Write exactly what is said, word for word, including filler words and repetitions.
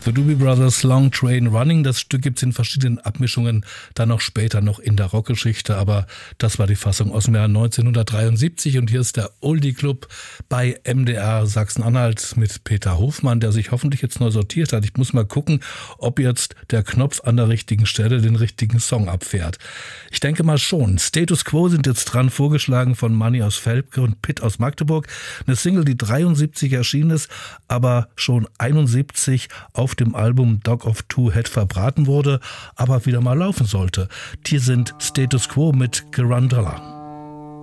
The Doobie Brothers Long Train Running. Das Stück gibt es in verschiedenen Abmischungen, dann auch später noch in der Rockgeschichte, aber das war die Fassung aus dem Jahr neunzehnhundertdreiundsiebzig und hier ist der Oldie Club bei M D R Sachsen-Anhalt mit Peter Hofmann, der sich hoffentlich jetzt neu sortiert hat. Ich muss mal gucken, ob jetzt der Knopf an der richtigen Stelle den richtigen Song abfährt. Ich denke mal schon. Status Quo sind jetzt dran, vorgeschlagen von Manni aus Velpke und Pitt aus Magdeburg. Eine Single, die dreiundsiebzig erschienen ist, aber schon einundsiebzig auf dem Album Dog of Two Head verbraten wurde, aber wieder mal laufen sollte. Hier sind Status Quo mit Garandella.